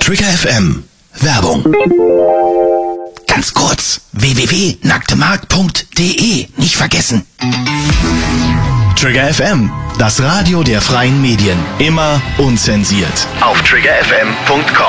Trigger FM. Werbung. Ganz kurz. www.nacktemarkt.de. Nicht vergessen. Trigger FM. Das Radio der freien Medien. Immer unzensiert. Auf triggerfm.com.